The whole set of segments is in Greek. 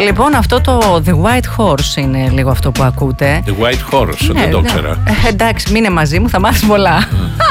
Λοιπόν, αυτό το The White Horse είναι λίγο αυτό που ακούτε. The White Horse, δεν το ξέρα. Εντάξει, μείνε μαζί μου, θα μάθεις πολλά.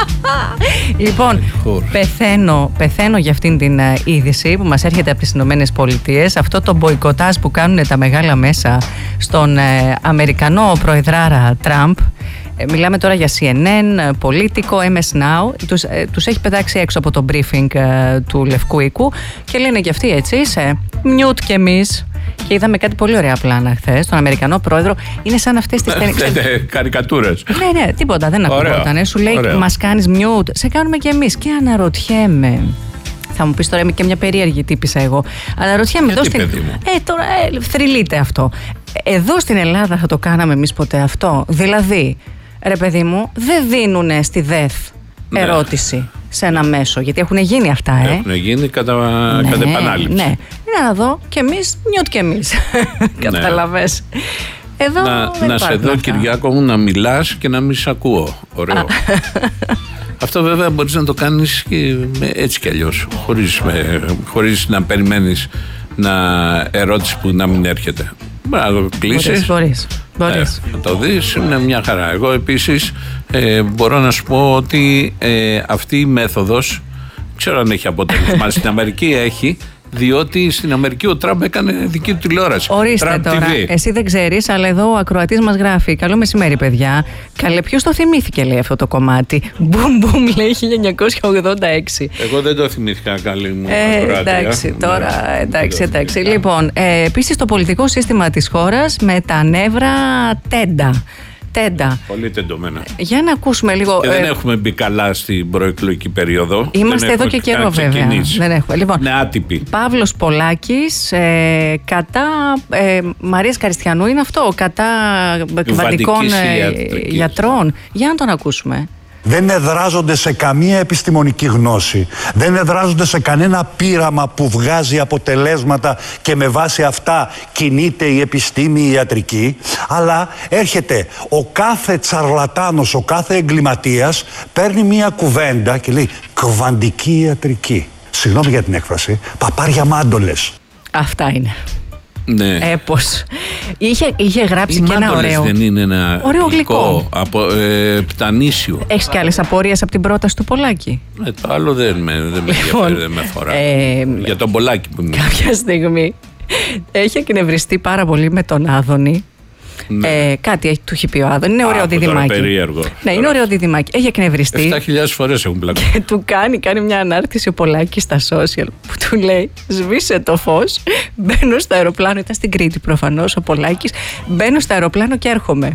Λοιπόν, πεθαίνω για αυτήν την είδηση που μας έρχεται από τις Ηνωμένες Πολιτείες. Αυτό το μποϊκοτάζ που κάνουν τα μεγάλα μέσα στον Αμερικανό προεδράρα Τραμπ. Μιλάμε τώρα για CNN, Politico, MS Now. Τους έχει πετάξει έξω από το briefing του Λευκού Οίκου και λένε και αυτοί έτσι είσαι, μιούτ κι εμείς. Και είδαμε κάτι πολύ ωραία πλάνα χθες. Τον Αμερικανό πρόεδρο είναι σαν αυτές τις καρικατούρες. Ναι, τίποτα, δεν ακούγονταν. Σου λέει, μας κάνεις μιούτ, σε κάνουμε κι εμείς. Και αναρωτιέμαι. Θα μου πεις τώρα, είμαι και μια περίεργη τύπησα εγώ. Αναρωτιέμαι εδώ στην. Τώρα θρυλείται αυτό. Εδώ στην Ελλάδα θα το κάναμε εμείς ποτέ αυτό? Δηλαδή, ρε παιδί μου, δεν δίνουνε στη ΔΕΘ ερώτηση σε ένα μέσο, γιατί έχουν γίνει αυτά, Έχουν γίνει κατά επανάληψη. Ναι, να δω κι εμείς, νιώτ κι εμείς. Καταλαβες. Εδώ να σε δω, Κυριάκο μου, να μιλάς και να μην σε ακούω. Ωραίο. Αυτό βέβαια μπορείς να το κάνεις έτσι κι αλλιώς, χωρίς να περιμένεις ερώτηση που να μην έρχεται. Μπορεί να το κλείσεις. Μπορείς. Να το δεις, είναι μια χαρά. Εγώ επίσης μπορώ να σου πω ότι αυτή η μέθοδος, ξέρω αν έχει αποτέλεσμα. Στην Αμερική έχει, διότι στην Αμερική ο Τραμπ έκανε δική του τηλεόραση. Ορίστε Τραμπ τώρα, TV. Εσύ δεν ξέρεις, αλλά εδώ ο ακροατής μας γράφει: καλό μεσημέρι, παιδιά. Καλέ, ποιος το θυμήθηκε, λέει, αυτό το κομμάτι? Μπουμ, μπουμ, λέει 1986. Εγώ δεν το θυμήθηκα, καλή μου. Εντάξει, τώρα, εντάξει. Λοιπόν, επίσης το πολιτικό σύστημα της χώρας με τα νεύρα τέντα. Πολύ τεντωμένα. Για να ακούσουμε λίγο. Και δεν έχουμε μπει καλά στην προεκλογική περίοδο. Είμαστε εδώ και καιρό, βέβαια. Δεν έχουμε. Λοιπόν, είναι άτυπη. Παύλος Πολάκης κατά Μαρίας Καριστιανού, είναι αυτό? Κατά κβαντικών γιατρών. Για να τον ακούσουμε. Δεν εδράζονται σε καμία επιστημονική γνώση. Δεν εδράζονται σε κανένα πείραμα που βγάζει αποτελέσματα και με βάση αυτά κινείται η επιστήμη, η ιατρική. Αλλά έρχεται ο κάθε τσαρλατάνος, ο κάθε εγκληματίας, παίρνει μία κουβέντα και λέει κβαντική ιατρική. Συγγνώμη για την έκφραση, παπάρια μάντολες. Αυτά είναι. Ναι. Έπως. Είχε γράψει και ένα ωραίο. Δεν είναι ένα ωραίο γλυκό από πτανήσιο. Έχεις και άλλες απορίες από την πρόταση του Πολάκη? Το άλλο δεν με αφορά. Για τον Πολάκη που είναι. Κάποια στιγμή έχει εκνευριστεί πάρα πολύ με τον Άδωνη. Ναι. Κάτι του έχει πει ο Άδωνη. Είναι ωραίο διδυμάκι. Περίεργο. Ναι, είναι ωραίο διδυμάκι. Έχει εκνευριστεί. 7.000 φορές έχουν πλακώσει. Και του κάνει μια ανάρτηση ο Πολάκης στα social που του λέει: σβήσε το φως. Μπαίνω στο αεροπλάνο. Ήταν στην Κρήτη προφανώς ο Πολάκης. Μπαίνω στο αεροπλάνο και έρχομαι.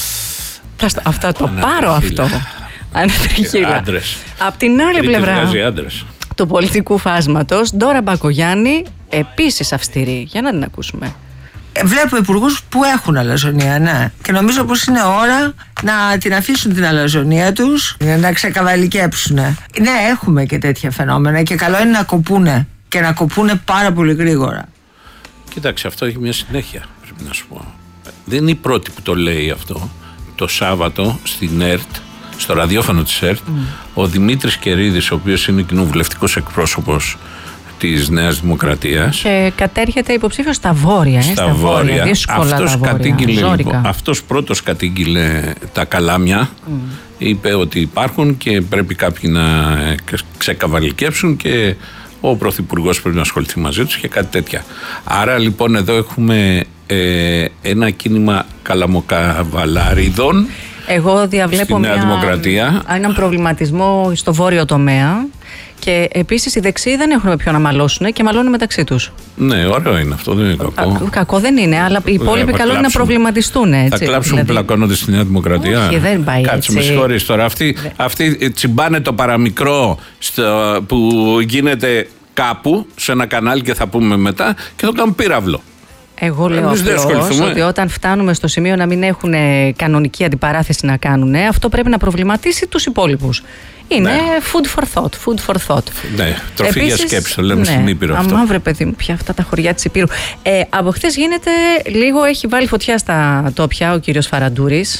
Αυτά το πάρω αυτό. Ανατριχίλα. Απ' την άλλη πλευρά του πολιτικού φάσματος, Ντόρα Μπακογιάννη, επίσης αυστηρή. Για να την ακούσουμε. Βλέπω υπουργούς που έχουν αλαζονία, ναι. Και νομίζω πως είναι ώρα να την αφήσουν την αλαζονία τους, να ξεκαβαλικέψουν. Ναι, έχουμε και τέτοια φαινόμενα και καλό είναι να κοπούνε και να κοπούνε πάρα πολύ γρήγορα. Κοίταξε, αυτό έχει μια συνέχεια, πρέπει να σου πω. Δεν είναι η πρώτη που το λέει αυτό. Το Σάββατο στην ΕΡΤ, στο ραδιόφωνο της ΕΡΤ, ο Δημήτρης Κερίδης, ο οποίος είναι κοινοβουλευτικός εκπρόσωπος της Νέας Δημοκρατίας. Και κατέρχεται υποψήφιος στα Βόρεια. Στα Βόρεια. Δύσκολα τα Βόρεια. Αυτός πρώτος κατήγγειλε τα καλάμια. Είπε ότι υπάρχουν και πρέπει κάποιοι να ξεκαβαλικέψουν και ο Πρωθυπουργός πρέπει να ασχοληθεί μαζί τους και κάτι τέτοια. Άρα λοιπόν εδώ έχουμε ένα κίνημα καλαμοκαβαλάριδων. Εγώ διαβλέπω έναν προβληματισμό στο βόρειο τομέα. Και επίσης οι δεξιοί δεν έχουν με ποιον να μαλώσουν και μαλώνουν μεταξύ τους. Ναι, ωραίο είναι αυτό, δεν είναι κακό. Κακό δεν είναι, αλλά οι υπόλοιποι καλό είναι να προβληματιστούν. Έτσι, θα κλάψουν δηλαδή, πλακώνονται στη Νέα Δημοκρατία. Όχι, δεν πάει. Κάτσε, με συγχωρείς τώρα. Αυτοί τσιμπάνε το παραμικρό που γίνεται κάπου σε ένα κανάλι και θα πούμε μετά και το κάνουν πύραυλο. Εγώ λέω απλώς ότι όταν φτάνουμε στο σημείο να μην έχουν κανονική αντιπαράθεση να κάνουν, αυτό πρέπει να προβληματίσει τους υπόλοιπους. Είναι food for thought. Ναι, τροφή για σκέψη, το λέμε στην Ήπειρο αυτό. Αμά βρε παιδί μου, πια αυτά τα χωριά της Ήπειρου. Από χθες γίνεται λίγο, έχει βάλει φωτιά στα τόπια ο κύριος Φαραντούρης.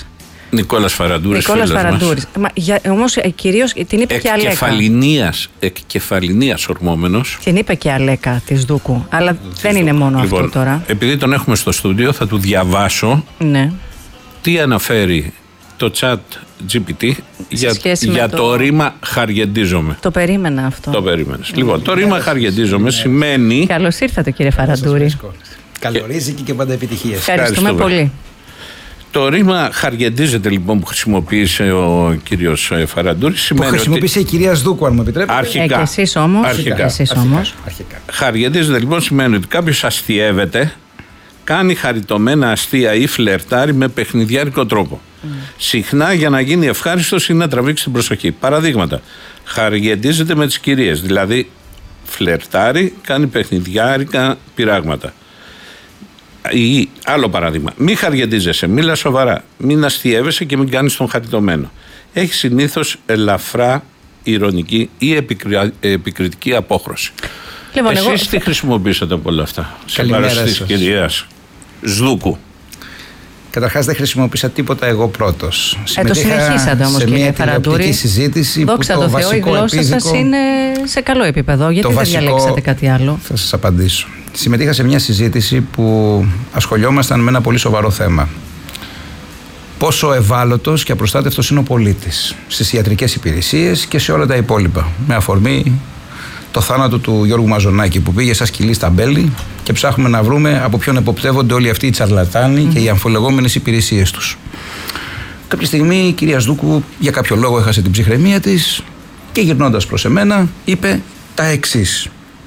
Νικόλας Φαραντούρης. Όμως κυρίως την είπε και Αλέκα. Εκκεφαλινίας ορμόμενος. Την είπε και Αλέκα της Δούκου. Αλλά δεν είναι μόνο αυτό τώρα. Επειδή τον έχουμε στο στούντιο, θα του διαβάσω τι αναφέρει το chat GPT για το ρήμα χαριεντίζομαι. Το περίμενα αυτό. Το περίμενες. Λοιπόν, το ρήμα χαριεντίζομαι σημαίνει. Καλώς ήρθατε, κύριε Φαραντούρη. Καλορίζει και πάντα επιτυχίες. Ευχαριστούμε πολύ. Το ρήμα χαριεντίζεται λοιπόν που χρησιμοποίησε ο κύριος Φαραντούρης σημαίνει. Που χρησιμοποίησε η κυρία Σδούκου, αν μου επιτρέπετε. Αρχικά. Και εσείς όμως. Αρχικά. Χαριεντίζεται λοιπόν σημαίνει ότι κάποιος αστιεύεται, κάνει χαριτωμένα αστεία ή φλερτάρει με παιχνιδιάρικο τρόπο. Συχνά για να γίνει ευχάριστος ή να τραβήξει την προσοχή. Παραδείγματα. Χαριεντίζεται με τις κυρίες, δηλαδή φλερτάρει, κάνει παιχνιδιάρικα πειράγματα. Ή άλλο παράδειγμα, μη χαριεντίζεσαι, μίλα σοβαρά, μην αστιεύεσαι και μην κάνεις τον χαριτωμένο. Έχει συνήθως ελαφρά ηρωνική ή επικριτική απόχρωση. Λοιπόν, εσείς τι χρησιμοποιήσατε από όλα αυτά σε παράσταση της κυρίας Σδούκου? Καταρχάς δεν χρησιμοποίησα τίποτα εγώ πρώτος. Το συνεχίσατε όμως, κύριε Φαραντούρη. Συζήτηση δόξα τω Θεώ, η γλώσσα σας είναι σε καλό επίπεδο. Γιατί δεν διαλέξατε κάτι άλλο? Θα σας απαντήσω. Συμμετείχα σε μια συζήτηση που ασχολιόμασταν με ένα πολύ σοβαρό θέμα. Πόσο ευάλωτος και απροστάτευτος είναι ο πολίτης στις ιατρικές υπηρεσίες και σε όλα τα υπόλοιπα. Με αφορμή το θάνατο του Γιώργου Μαζονάκη που πήγε σαν σκυλί στα μπέλη και ψάχνουμε να βρούμε από ποιον εποπτεύονται όλοι αυτοί οι τσαρλατάνοι και οι αμφιλεγόμενες υπηρεσίες τους. Κάποια στιγμή η κυρία Σδούκου για κάποιο λόγο έχασε την ψυχραιμία της και γυρνώντας προς εμένα είπε τα εξής.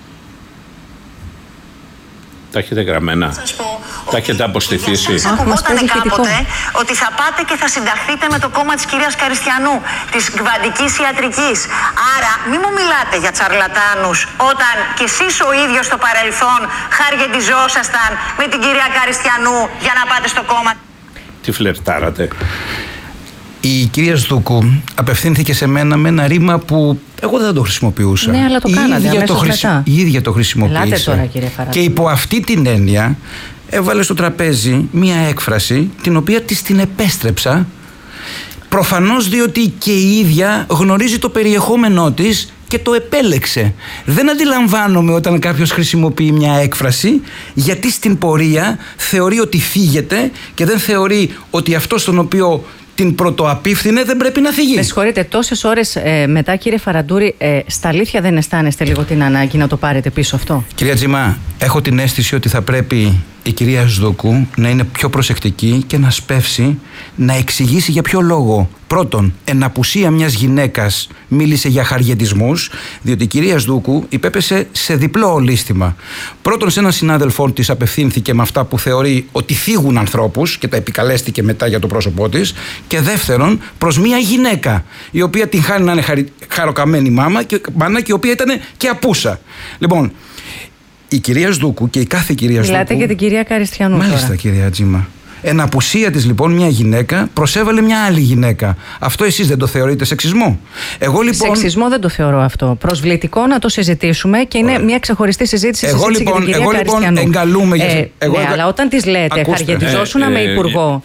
Τα έχετε γραμμένα? Τα έχετε αποστηθεί εσείς? Ακουγόταν κάποτε ότι θα πάτε και θα συνταχθείτε με το κόμμα της κυρίας Καριστιανού, της κβαντικής ιατρικής. Άρα μην μου μιλάτε για τσαρλατάνους όταν κι εσείς ο ίδιος στο παρελθόν χαριεντιζόσασταν με την κυρία Καριστιανού για να πάτε στο κόμμα. Τι φλερτάρατε? Η κυρία Σδούκου απευθύνθηκε σε μένα με ένα ρήμα που εγώ δεν το χρησιμοποιούσα. Ναι, αλλά το κάνατε αμέσως μετά. Η ίδια το χρησιμοποίησε. Ελάτε τώρα, κύριε Φαραντούρη. Και υπό αυτή την έννοια έβαλε στο τραπέζι μία έκφραση την οποία της την επέστρεψα, προφανώς διότι και η ίδια γνωρίζει το περιεχόμενό της και το επέλεξε. Δεν αντιλαμβάνομαι όταν κάποιος χρησιμοποιεί μια έκφραση γιατί στην πορεία θεωρεί ότι φύγεται και δεν θεωρεί ότι αυτό στον οποίο την πρωτοαπίφθινε δεν πρέπει να θυγεί. Με συγχωρείτε, τόσες ώρες μετά, κύριε Φαραντούρη, στα αλήθεια δεν αισθάνεστε λίγο την ανάγκη να το πάρετε πίσω αυτό? Κυρία Τζιμά, έχω την αίσθηση ότι θα πρέπει η κυρία Σδούκου να είναι πιο προσεκτική και να σπεύσει να εξηγήσει για ποιο λόγο. Πρώτον, εν απουσία μιας γυναίκας μίλησε για χαριεντισμούς, διότι η κυρία Σδούκου υπέπεσε σε διπλό ολίσθημα. Πρώτον, σε έναν συνάδελφό της απευθύνθηκε με αυτά που θεωρεί ότι θίγουν ανθρώπους και τα επικαλέστηκε μετά για το πρόσωπό της. Και δεύτερον, προς μια γυναίκα, η οποία την χάνει να είναι χαροκαμένη μάνα και η οποία ήταν και απούσα. Λοιπόν, η κυρία Σδούκου και η κάθε κυρία Σδούκου. Μιλάτε για την κυρία Καριστιανού. Μάλιστα, τώρα, κυρία Τζίμα. Εν απουσία της λοιπόν μια γυναίκα προσέβαλε μια άλλη γυναίκα. Αυτό εσείς δεν το θεωρείτε σεξισμό? Εγώ λοιπόν. Σεξισμό δεν το θεωρώ αυτό. Προσβλητικό να το συζητήσουμε και είναι μια ξεχωριστή συζήτηση. Εγώ λοιπόν εγκαλούμε για. Ναι, αλλά όταν της λέτε χαριεντιζόσουνα με υπουργό.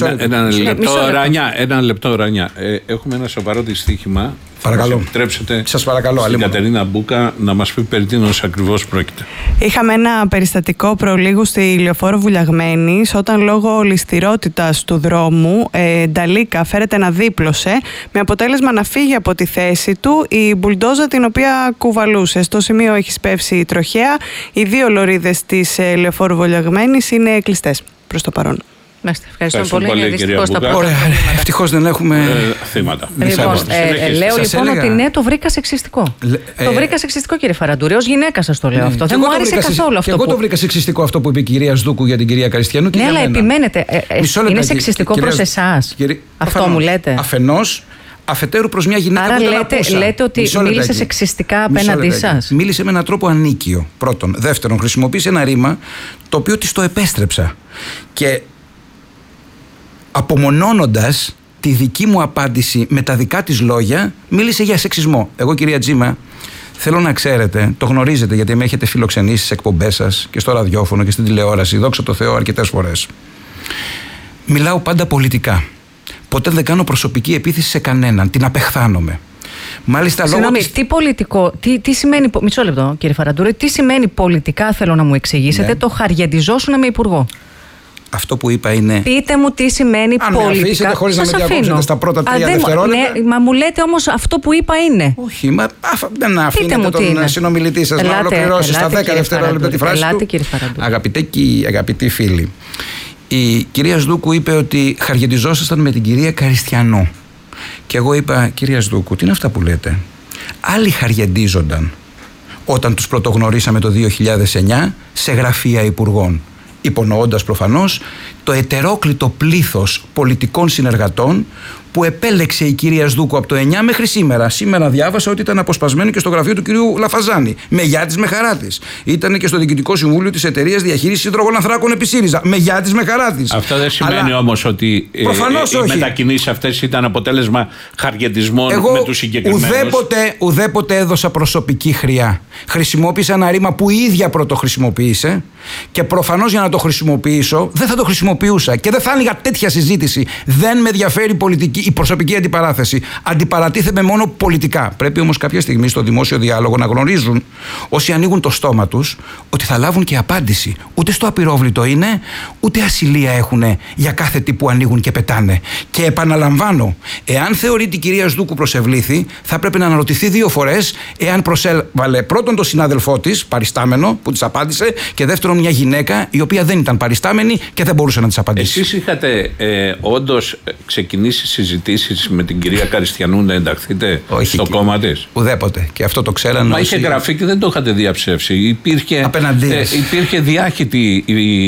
Ένα λεπτό, Ρανιά. Έχουμε ένα σοβαρό δυστύχημα. Παρακαλώ. Σας παρακαλώ, στην Κατερίνα Μπούκα να μας πει περί τίνος ακριβώς πρόκειται. Είχαμε ένα περιστατικό προλίγου στη Λεωφόρο Βουλιαγμένης, όταν λόγω ληστηρότητας του δρόμου νταλίκα φέρεται να δίπλωσε, με αποτέλεσμα να φύγει από τη θέση του η μπουλντόζα την οποία κουβαλούσε. Στο σημείο έχει σπεύσει η τροχέα. Οι δύο λωρίδες της Λεωφόρου Βουλιαγμένης είναι κλειστές προς το παρόν. Ευχαριστούμε πολύ. Ευτυχώς δεν έχουμε θύματα. Λέω λοιπόν ότι ναι, το βρήκα σεξιστικό. Το βρήκα σεξιστικό, κύριε Φαραντούρη. Ως γυναίκα σας το λέω αυτό. Δεν μου άρεσε καθόλου αυτό. Και εγώ το βρήκα σεξιστικό αυτό που είπε η κυρία Σδούκου για την κυρία Καριστιανού. Ναι, αλλά επιμένετε. Είναι σεξιστικό προς εσάς? Αυτό μου λέτε? Αφενός. Αφετέρου προς μια γυναίκα άρα που τον απούσα. Λέτε ότι μίλησε σεξιστικά απέναντί σας? Μίλησε με έναν τρόπο ανίκιο, πρώτον. Δεύτερον, χρησιμοποίησε ένα ρήμα το οποίο της το επέστρεψα. Και απομονώνοντας τη δική μου απάντηση με τα δικά της λόγια, μίλησε για σεξισμό. Εγώ, κυρία Τζίμα, θέλω να ξέρετε, το γνωρίζετε γιατί με έχετε φιλοξενήσει στις εκπομπές σας και στο ραδιόφωνο και στην τηλεόραση, δόξα τω Θεώ, αρκετές φορές. Μιλάω πάντα πολιτικά. Ποτέ δεν κάνω προσωπική επίθεση σε κανέναν. Την απεχθάνομαι. Μάλιστα, συγγνώμη, τι πολιτικό, τι σημαίνει. Μισό λεπτό, κύριε Φαραντούρη, τι σημαίνει πολιτικά, θέλω να μου εξηγήσετε, ναι, το χαριαντιζόσουν με υπουργό. Αυτό που είπα είναι. Πείτε μου τι σημαίνει αν πολιτικά. Αν με αφήσετε χωρίς να με διακόψετε στα πρώτα 3 δευτερόλεπτα. Ναι, μα μου λέτε όμως αυτό που είπα είναι. Όχι, μα δεν αφήνετε τον συνομιλητή σας να ολοκληρώσει στα 10 δευτερόλεπτα τη φράση του. Αγαπητοί φίλοι, η κυρία Σδούκου είπε ότι χαριαντιζόσασταν με την κυρία Καριστιανού. Και εγώ είπα, κυρία Σδούκου, τι είναι αυτά που λέτε? Άλλοι χαριαντίζονταν όταν τους πρωτογνωρίσαμε το 2009 σε γραφεία υπουργών, υπονοώντας προφανώς το ετερόκλητο πλήθος πολιτικών συνεργατών που επέλεξε η κυρία Σδούκου από το 9 μέχρι σήμερα. Σήμερα διάβασα ότι ήταν αποσπασμένη και στο γραφείο του κυρίου Λαφαζάνη. Με γεια της, με χαρά της. Ήταν και στο διοικητικό συμβούλιο της εταιρείας διαχείρισης υδρογονανθράκων επί ΣΥΡΙΖΑ. Με γεια της, με χαρά της. Αυτό δεν σημαίνει όμως ότι οι μετακινήσεις αυτές ήταν αποτέλεσμα χαριαντισμών με τους συγκεκριμένους. Ουδέποτε έδωσα προσωπική χρειά. Χρησιμοποίησα ένα ρήμα που η ίδια πρωτοχρησιμοποίησε και προφανώς για να το χρησιμοποιήσω δεν θα το χρησιμοποιούσα και δεν θα άνοιγα τέτοια συζήτηση. Δεν με ενδιαφέρει η προσωπική αντιπαράθεση. Αντιπαρατίθεμαι μόνο πολιτικά. Πρέπει όμως κάποια στιγμή στο δημόσιο διάλογο να γνωρίζουν όσοι ανοίγουν το στόμα τους ότι θα λάβουν και απάντηση. Ούτε στο απειρόβλητο είναι, ούτε ασυλία έχουν για κάθε τι που ανοίγουν και πετάνε. Και επαναλαμβάνω, εάν θεωρεί την κυρία Σδούκου προσευλήθη, θα πρέπει να αναρωτηθεί 2 φορές εάν προσέβαλε πρώτον τον συνάδελφό της, παριστάμενο, που της απάντησε, και δεύτερον μια γυναίκα η οποία δεν ήταν παριστάμενη και δεν μπορούσε να της απαντήσει. Εσείς είχατε όντως ξεκινήσει συζητήσεις με την κυρία Καριστιανού να ενταχθείτε στο κόμμα της? Ουδέποτε. Και αυτό το ξέρανε. Μα είχε γραφεί και δεν το είχατε διαψεύσει. Υπήρχε διάχυτη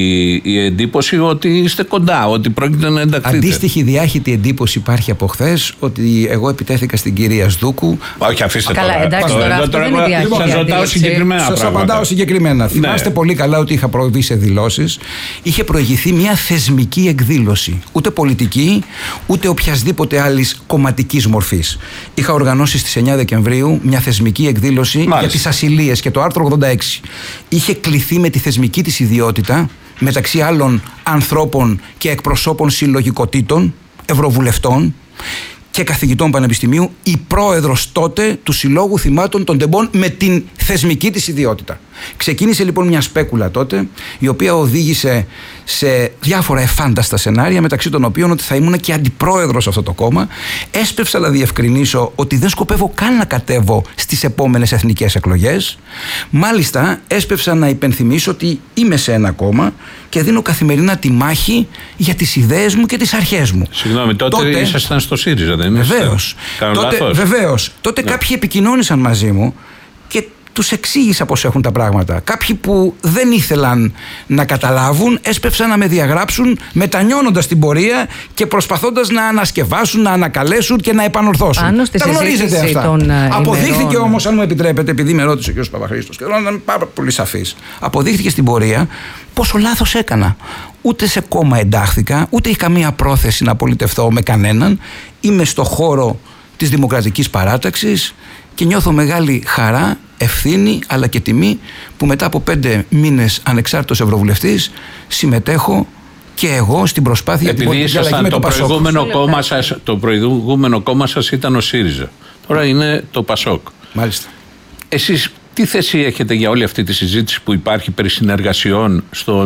η εντύπωση ότι είστε κοντά, ότι πρόκειται να ενταχθείτε. Αντίστοιχη διάχυτη εντύπωση υπάρχει από χθες ότι εγώ επιτέθηκα στην κυρία Σδούκου. Όχι, αφήστε το. Καλά, εντάξει, σας ρωτάω συγκεκριμένα. Σας απαντάω συγκεκριμένα. Ναι. Θυμάστε πολύ καλά ότι είχα προβεί σε δηλώσεις. Είχε προηγηθεί μια θεσμική εκδήλωση. Ούτε πολιτική, ούτε οποιασδήποτε άλλης κομματικής μορφής. Είχα οργανώσει στις 9 Δεκεμβρίου μια θεσμική εκδήλωση για τις ασυλίες και το άρθρο 86. Είχε κληθεί με τη θεσμική της ιδιότητα, μεταξύ άλλων ανθρώπων και εκπροσώπων συλλογικοτήτων, ευρωβουλευτών και καθηγητών πανεπιστημίου, η πρόεδρος τότε του Συλλόγου Θυμάτων των Τεμπών με την θεσμική της ιδιότητα. Ξεκίνησε λοιπόν μια σπέκουλα τότε, η οποία οδήγησε σε διάφορα εφάνταστα σενάρια, μεταξύ των οποίων ότι θα ήμουν και αντιπρόεδρος σε αυτό το κόμμα. Έσπευσα να διευκρινίσω ότι δεν σκοπεύω καν να κατέβω στις επόμενες εθνικές εκλογές. Μάλιστα, έσπευσα να υπενθυμίσω ότι είμαι σε ένα κόμμα και δίνω καθημερινά τη μάχη για τις ιδέες μου και τις αρχές μου. Συγγνώμη, τότε ήσασταν στο ΣΥΡΙΖΑ, δεν είναι? Βεβαίως. Τότε κάποιοι επικοινώνησαν μαζί μου και τους εξήγησα πώς έχουν τα πράγματα. Κάποιοι που δεν ήθελαν να καταλάβουν έσπευσαν να με διαγράψουν, μετανιώνοντας την πορεία και προσπαθώντας να ανασκευάσουν, να ανακαλέσουν και να επανορθώσουν. Τα γνωρίζετε αυτά. Αποδείχθηκε όμως, αν μου επιτρέπετε, επειδή με ρώτησε ο κ. Παπαχρήστος και θέλω να είμαι πάρα πολύ σαφής, αποδείχθηκε στην πορεία πόσο λάθος έκανα. Ούτε σε κόμμα εντάχθηκα, ούτε είχα καμία πρόθεση να πολιτευθώ με κανέναν. Είμαι στο χώρο της Δημοκρατικής Παράταξης και νιώθω μεγάλη χαρά, ευθύνη αλλά και τιμή που μετά από 5 μήνες ανεξάρτητος ευρωβουλευτής συμμετέχω και εγώ στην προσπάθεια την πολιτική αλλαγή με το ΠΑΣΟΚ. Το προηγούμενο κόμμα σας ήταν ο ΣΥΡΙΖΑ. Τώρα είναι το ΠΑΣΟΚ. Μάλιστα. Εσείς τι θέση έχετε για όλη αυτή τη συζήτηση που υπάρχει περί συνεργασιών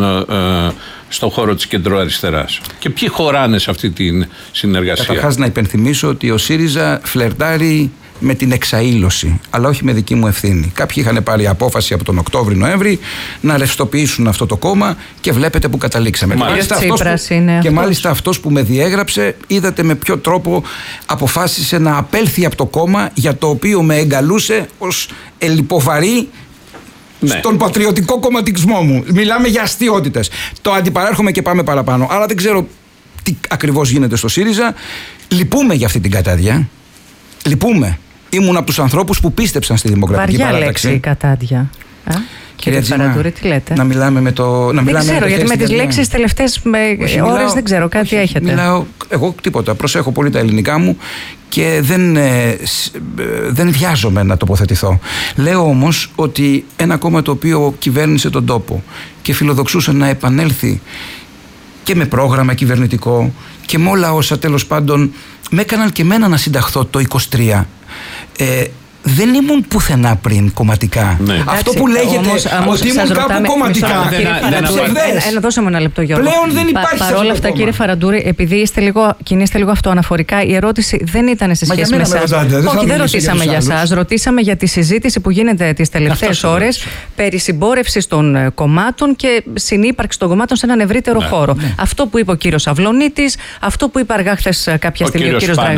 στον χώρο της κεντροαριστεράς? Και ποιοι χωράνε σε αυτή τη συνεργασία? Καταρχάς να υπενθυμίσω ότι ο ΣΥΡΙΖΑ φλερτάρει με την εξαήλωση, αλλά όχι με δική μου ευθύνη. Κάποιοι είχαν πάρει απόφαση από τον Οκτώβρη-Νοέμβρη να ρευστοποιήσουν αυτό το κόμμα και βλέπετε που καταλήξαμε. Μάλιστα αυτός που με διέγραψε, είδατε με ποιο τρόπο αποφάσισε να απέλθει από το κόμμα για το οποίο με εγκαλούσε ως ελιποβαρή στον πατριωτικό κομματισμό μου. Μιλάμε για αστείωτες. Το αντιπαρέρχομαι και πάμε παραπάνω. Άρα δεν ξέρω τι ακριβώς γίνεται στο ΣΥΡΙΖΑ. Λυπούμε για αυτή την κατάδια. Λυπούμε. Ήμουν από τους ανθρώπους που πίστεψαν στη Δημοκρατική Παράταξη. Βαριά λέξη η κατάδια. Κύριε Φαραντούρη, τι λέτε? Να μιλάμε με το. Δεν ξέρω, γιατί με τις λέξεις τελευταίες ώρες δεν ξέρω, κάτι έχετε. Μιλάω εγώ τίποτα. Προσέχω πολύ τα ελληνικά μου και δεν βιάζομαι να τοποθετηθώ. Λέω όμως ότι ένα κόμμα το οποίο κυβέρνησε τον τόπο και φιλοδοξούσε να επανέλθει και με πρόγραμμα κυβερνητικό και με όλα όσα τέλος πάντων με έκαναν και εμένα να συνταχθώ το 23. Δεν ήμουν πουθενά πριν κομματικά. Ναι. Αυτό που λέγεται ότι ήμουν κάπου κομματικά. Δώσε μου ένα λεπτό, Γιώργο. Πλέον δεν υπάρχει. Παρ' όλα αυτά, κύριε Φαραντούρη, επειδή κινείστε λίγο αυτοαναφορικά, η ερώτηση δεν ήταν σε σχέση με εσάς. Όχι, δεν ρωτήσαμε για εσάς. Ρωτήσαμε για τη συζήτηση που γίνεται τις τελευταίες ώρες περί συμπόρευσης των κομμάτων και συνύπαρξη των κομμάτων σε έναν ευρύτερο χώρο. Αυτό που είπε ο κύριος Αυλωνίτης, αυτό που είπε αργά χθες κάποια στιγμή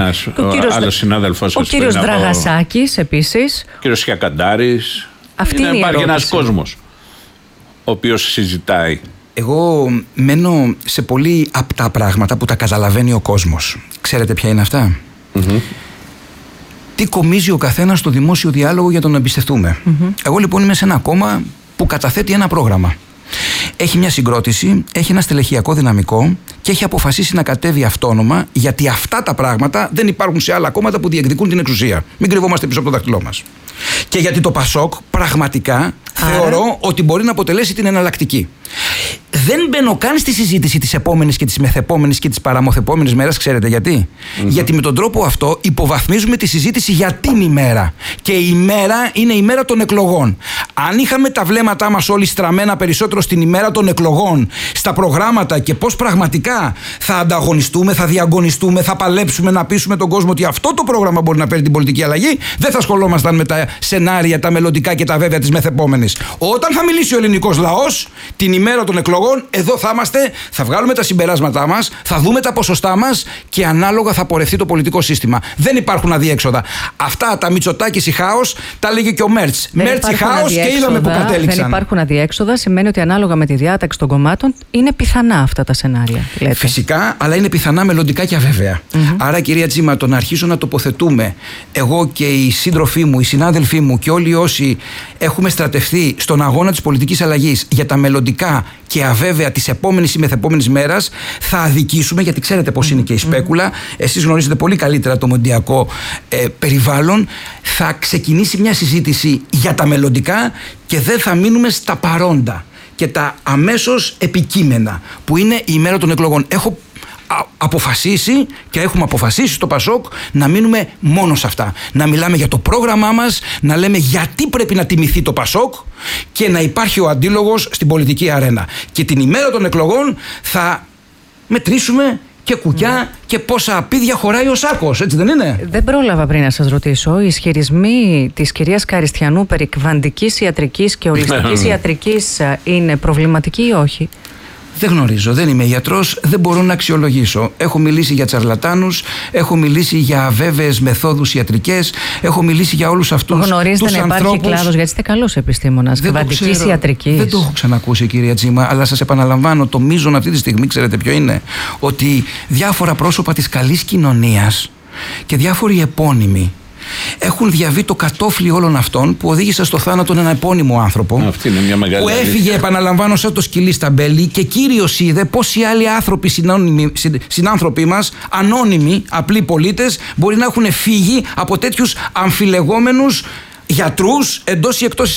ο κύριος Δραγασάκης. Επίσης. Ο κύριος Χιακαντάρης. Υπάρχει ένας κόσμος ο οποίος συζητάει. Εγώ μένω σε πολύ απτά πράγματα που τα καταλαβαίνει ο κόσμος. Ξέρετε ποια είναι αυτά? Τι κομίζει ο καθένας στο δημόσιο διάλογο για τον να εμπιστευτούμε. Εγώ λοιπόν είμαι σε ένα κόμμα που καταθέτει ένα πρόγραμμα. Έχει μια συγκρότηση, έχει ένα στελεχειακό δυναμικό και έχει αποφασίσει να κατέβει αυτόνομα, γιατί αυτά τα πράγματα δεν υπάρχουν σε άλλα κόμματα που διεκδικούν την εξουσία. Μην κρυβόμαστε πίσω από το δάχτυλό μας. Και γιατί το ΠΑΣΟΚ πραγματικά θεωρώ ότι μπορεί να αποτελέσει την εναλλακτική. Δεν μπαίνω καν στη συζήτηση της επόμενης και της μεθεπόμενης και της παραμοθεπόμενης μέρας. Ξέρετε γιατί? Γιατί με τον τρόπο αυτό υποβαθμίζουμε τη συζήτηση για την ημέρα. Και η ημέρα είναι η μέρα των εκλογών. Αν είχαμε τα βλέμματά μας όλοι στραμμένα περισσότερο στην ημέρα των εκλογών, στα προγράμματα και πώς πραγματικά θα ανταγωνιστούμε, θα διαγωνιστούμε, θα παλέψουμε να πείσουμε τον κόσμο ότι αυτό το πρόγραμμα μπορεί να φέρει την πολιτική αλλαγή, δεν θα ασχολόμασταν με τα σενάρια, τα μελλοντικά και τα βέβαια της μεθεπόμενης. Όταν θα μιλήσει ο ελληνικός λαός, την ημέρα των εκλογών, εδώ θα είμαστε, θα βγάλουμε τα συμπεράσματά μας, θα δούμε τα ποσοστά μας και ανάλογα θα πορευτεί το πολιτικό σύστημα. Δεν υπάρχουν αδιέξοδα. Αυτά τα Μητσοτάκης η χάος τα λέγει και ο Μέρτς. Μέρτς η χάος και είδαμε που κατέληξαν. Δεν υπάρχουν αδιέξοδα, σημαίνει ότι ανάλογα με τη διάταξη των κομμάτων είναι πιθανά αυτά τα σενάρια. Λέτε. Φυσικά, αλλά είναι πιθανά μελλοντικά και αβέβαια. Άρα, κυρία Τζίμα, το να αρχίσω να τοποθετούμε εγώ και οι σύντροφοί μου, οι συνάδελφοί μου και όλοι όσοι έχουμε στρατευτεί στον αγώνα της πολιτικής αλλαγής για τα μελλοντικά και αβέβαια της επόμενης ή μεθεπόμενης μέρας, θα αδικήσουμε, γιατί ξέρετε πώς είναι και η σπέκουλα. Εσείς γνωρίζετε πολύ καλύτερα το μοντιακό περιβάλλον. Θα ξεκινήσει μια συζήτηση για τα μελλοντικά και δεν θα μείνουμε στα παρόντα και τα αμέσως επικείμενα που είναι η ημέρα των εκλογών. Έχω αποφασίσει και έχουμε αποφασίσει στο ΠΑΣΟΚ να μείνουμε μόνο σε αυτά. Να μιλάμε για το πρόγραμμά μας, να λέμε γιατί πρέπει να τιμηθεί το ΠΑΣΟΚ και να υπάρχει ο αντίλογος στην πολιτική αρένα. Και την ημέρα των εκλογών θα μετρήσουμε και κουκιά και πόσα απίδια χωράει ο σάκος, έτσι δεν είναι? Δεν πρόλαβα πριν να σας ρωτήσω, οι ισχυρισμοί της κυρίας Καριστιανού περί κβαντικής ιατρικής και ολιστικής ιατρικής είναι προβληματικοί ή όχι? Δεν γνωρίζω, δεν είμαι γιατρός, δεν μπορώ να αξιολογήσω. Έχω μιλήσει για τσαρλατάνους, έχω μιλήσει για αβέβαιες μεθόδους ιατρικές, έχω μιλήσει για όλους αυτούς τους ανθρώπους. Γνωρίζετε να υπάρχει κλάδος, γιατί είστε καλός επιστήμονας, κβαντικής ιατρικής? Δεν το έχω ξανακούσει, κυρία Τζίμα, αλλά σας επαναλαμβάνω, το μείζον αυτή τη στιγμή, ξέρετε ποιο είναι? Ότι διάφορα πρόσωπα της καλής κοινωνίας και διάφοροι επώνυμοι έχουν διαβεί το κατόφλι όλων αυτών που οδήγησαν στο θάνατο έναν επώνυμο άνθρωπο. Αυτή είναι μια μεγάλη που έφυγε, επαναλαμβάνω, σαν το σκυλί στα μπέλη και κύριος είδε πόσοι άλλοι άνθρωποι, συνάνθρωποι μας, ανώνυμοι, απλοί πολίτες, μπορεί να έχουν φύγει από τέτοιους αμφιλεγόμενους γιατρούς εντός ή εκτός